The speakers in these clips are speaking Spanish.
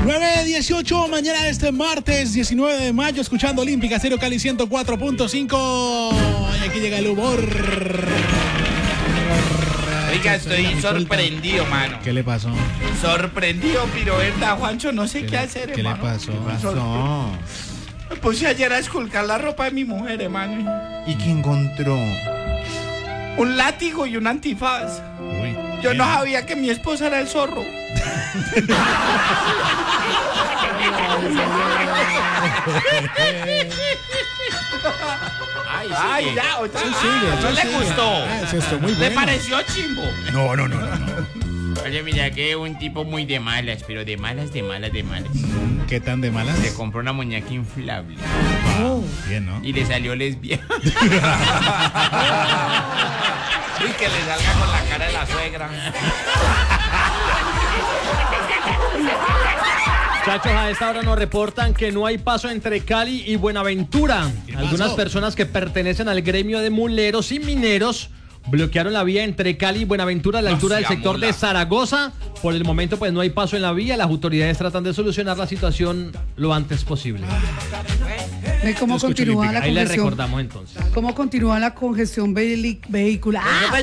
9:18, mañana este martes 19 de mayo, escuchando Olímpica Estéreo Cali 104.5. Y aquí llega el humor. Oiga, estoy sorprendido, mano. ¿Qué le pasó? Sorprendido, pero verdad, Juancho, no sé qué hacer, ¿Qué hermano. le pasó? ¿Qué pasó? Me puse ayer a esculcar la ropa de mi mujer, hermano. ¿Y qué encontró? Un látigo y un antifaz. Uy, Yo no sabía que mi esposa era el zorro. Ay, ya, no le gustó. Es esto, muy ¿Le bueno. pareció chimbo? No. Oye, mira que un tipo muy de malas, pero de malas. ¿Qué tan de malas? Se compró una muñeca inflable Bien, ¿no? y le salió lesbiana. Y que le salga con la cara de la suegra. Muchachos, a esta hora nos reportan que no hay paso entre Cali y Buenaventura. Algunas personas que pertenecen al gremio de muleros y mineros bloquearon la vía entre Cali y Buenaventura a la altura del sector de Zaragoza. Por el momento, pues no hay paso en la vía. Las autoridades tratan de solucionar la situación lo antes posible. ¿Cómo continúa la Ahí le congestión? recordamos entonces. ¿Cómo continúa la congestión vehicular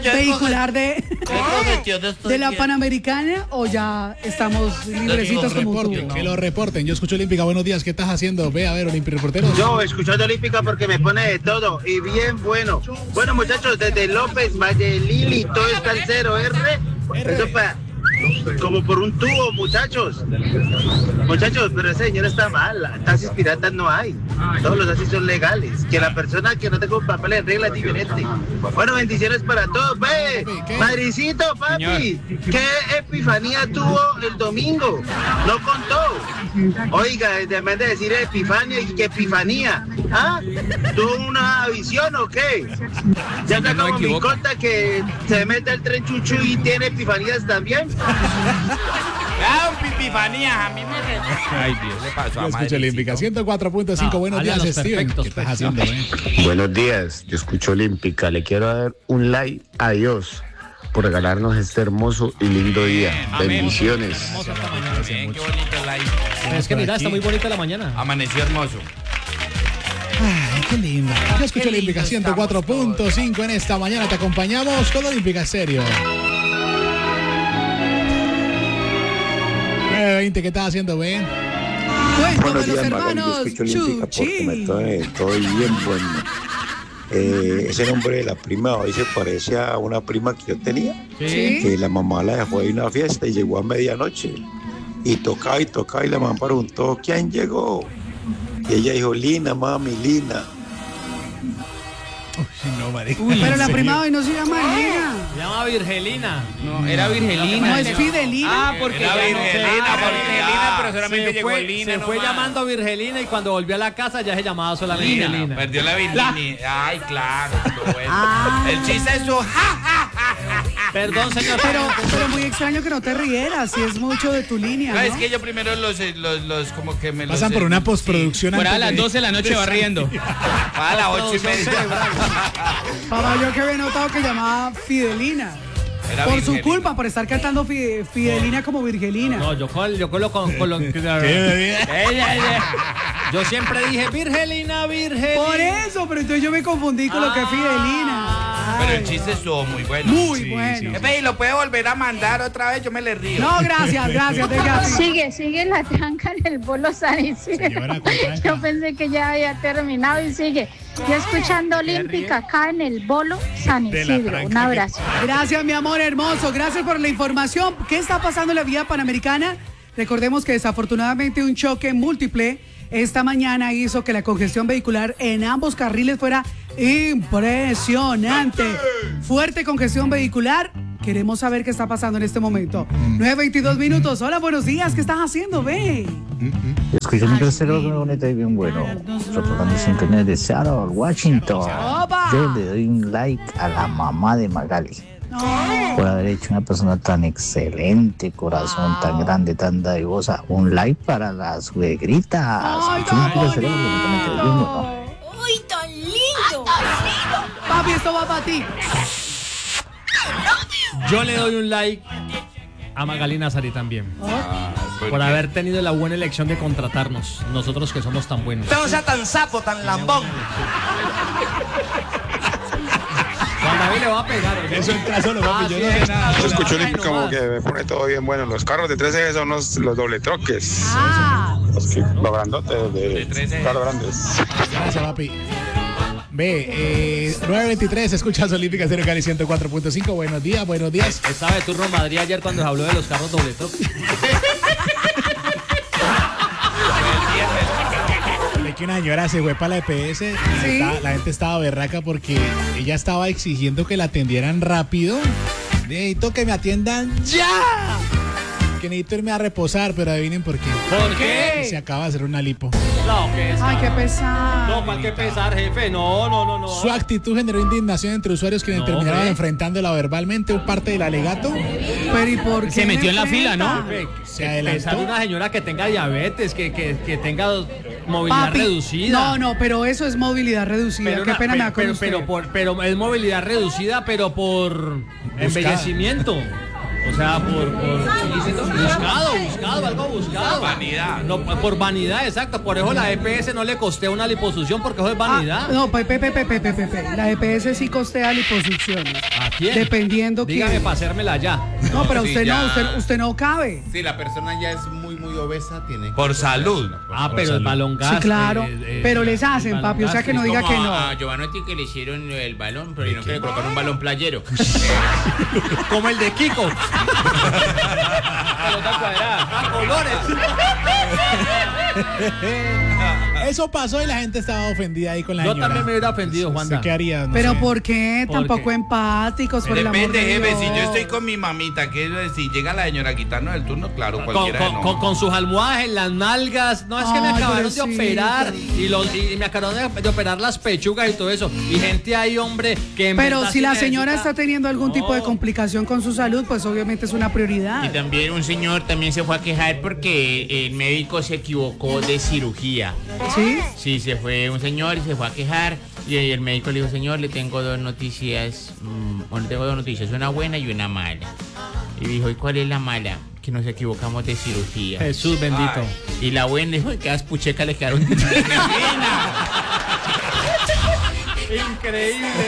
de la Panamericana o ya estamos librecitos como tú? Que lo reporten. Yo escucho Olímpica. Buenos días. ¿Qué estás haciendo? Ve a ver, Olímpica Reporteros. Yo escuchando Olímpica porque me pone de todo y bien bueno. Bueno, muchachos, desde López, Valle Lili, todo está al cero, Eso para como por un tubo, muchachos. Muchachos, pero ese señor está mal. Taxis piratas no hay. Todos los taxis son legales. Que la persona que no tenga un papel en regla es diferente. Bueno, bendiciones para todos. Ve, Madricito, papi, ¿qué epifanía tuvo el domingo? No contó. Oiga, además de decir epifanía y que epifanía. ¿Ah? ¿Tuvo una visión o qué? Ya está como mi conta que se mete el tren chuchu y tiene epifanías también. Claro, pipifanías, a mí me... Ay, Dios. le pasó Yo a escucho Olímpica 104.5. No, Buenos días, háganos Steven. perfectos, ¿Qué estás pues. haciendo, Buenos días, yo escucho Olímpica. Le quiero dar un like a Dios por regalarnos este hermoso y lindo día. Bendiciones. Bien, qué bonito el live. Es que mira, está muy bonita la mañana. Amaneció hermoso. Ay, qué lindo. Yo escucho Olímpica 104.5 en esta mañana. Te acompañamos con Olímpica Serio. 9:20, ¿qué estás haciendo, Ben? Buenos días, Magali. Yo escucho Olímpica porque me estoy bien bueno. Ese nombre de la prima hoy se parece a una prima que yo tenía, que la mamá la dejó en una fiesta y llegó a medianoche. Y tocaba y la mamá preguntó, ¿quién llegó? Y ella dijo, Lina, mami, Lina. No, marica. Pero la prima hoy no se llama Elena. Se llama Virgelina. No, era Virgelina. No, es Fidelina. Ah, porque Era Virgelina, pero solamente llegó Lina. Se fue llamando a Virgelina y cuando volvió a la casa ya se llamaba solamente Lina. Perdió la Virginia. Ay, claro. Bueno. El chiste es su Perdón, señor. Pero muy extraño que no te rieras, si es mucho de tu línea, No, ¿no? es que yo primero los como que me los... Pasan por una postproducción. Por a antes las de- 12 de la noche barriendo. A las 8:30. Papá, yo que había notado que llamaba Fidelina. Era Por su Virgelina. culpa, por estar cantando Fidelina como Virgelina. No, yo coloco con lo Yo siempre dije Virgelina. Por eso, pero entonces yo me confundí con lo que es Fidelina. Pero el Ay, chiste estuvo muy bueno. muy bueno. Y lo puede volver a mandar otra vez, yo me le río. No, gracias, deja así. Sigue la tranca en el bolo San Isidro. Señora, ¿cuál tranca? Yo pensé que ya había terminado y sigue. Yo escuchando Olímpica acá en el bolo San Isidro. Un abrazo. Gracias, mi amor hermoso. Gracias por la información. ¿Qué está pasando en la vía panamericana? Recordemos que desafortunadamente un choque múltiple esta mañana hizo que la congestión vehicular en ambos carriles fuera impresionante. Fuerte congestión vehicular. Queremos saber qué está pasando en este momento. 9:22 minutos. Hola, buenos días. ¿Qué estás haciendo? Ve. Escucho un tercero muy bonito y bien bueno. Reportando sintonía de Seattle, Washington. ¡Opa! Yo le doy un like a la mamá de Magali. Por haber hecho una persona tan excelente, corazón tan grande, tan dadivosa. Un like para las suegritas. ¡Ay, Escucho un tan tercero muy bonito y bien bueno. ¡Uy, tan lindo! Papi, esto va para ti. Yo le doy un like A Magali Nazari también. Por haber tenido la buena elección de contratarnos, nosotros que somos tan buenos. Usted no sea tan sapo, tan lambón. Juan David le va a pegar. Eso entra solo, papi, yo no sé nada. Yo escucho Olímpica como que me pone todo bien bueno. Los carros de 3 ejes son los doble troques. Los grandotes de carros grandes. Gracias, papi. Ve, 9:23, escuchas Olímpica Stereo Cali 104.5. Buenos días, buenos días. Estaba de turno Madrid ayer cuando se habló de los carros doble troque. Que una señora se fue para la EPS. ¿Sí? La gente estaba berraca porque ella estaba exigiendo que la atendieran rápido. Necesito que me atiendan ya. Que necesito irme a reposar, pero adivinen por qué. ¿Por qué? Se acaba de hacer una lipo. No, que Ay, qué pesar. No, ¿para qué pesar, jefe? No. Su actitud generó indignación entre usuarios quienes terminaron enfrentándola verbalmente, parte del alegato. Pero ¿y por qué se metió en la fila, ¿no? Se adelantó. Pesar una señora que tenga diabetes, que tenga movilidad reducida. No, pero eso es movilidad reducida. Pero qué pena me da con usted. pero es movilidad reducida, pero por embellecimiento. O sea, por buscado, algo buscado. Vanidad. No, por vanidad, exacto. Por eso la EPS no le costea una liposucción porque eso es vanidad. No, la EPS sí costea liposucciones. ¿A quién? Dependiendo que. Dígame para hacérmela ya. No, pero Sí, usted ya. no, usted no cabe. Si la persona ya es muy obesa, tiene que... Por salud. Pero el balón gas. Sí, claro. Pero les hacen, el papi. O sea, que no diga que no. A Giovanotti que le hicieron el balón, pero no que le colocaron un balón playero. Como el de Kiko. Pelota cuadrada, a colores. Eso pasó y la gente estaba ofendida ahí con la Yo señora. también me hubiera ofendido, Juanda. ¿Qué haría? No Pero sé. ¿por qué? ¿Por Tampoco qué? empáticos, por el amor Depende, de jefe. Dios. Si yo estoy con mi mamita, que si llega la señora a quitarnos el turno, claro, cualquiera no. Con sus almohadas en las nalgas. No, es que me Ay, acabaron pobrecito. de operar. Y me acabaron de operar las pechugas y todo eso. Y gente ahí, hombre, que en Pero verdad si sí la señora necesita- está teniendo algún No. tipo de complicación con su salud, pues obviamente es una prioridad. Y también un señor también se fue a quejar porque el médico se equivocó de cirugía. ¿Sí? Sí, se fue un señor y se fue a quejar y el médico le dijo, señor, le tengo dos noticias, una buena y una mala. Y dijo, ¿y cuál es la mala? Que nos equivocamos de cirugía. Jesús bendito. Y la buena, dijo, que las puchecas le quedaron Increíble.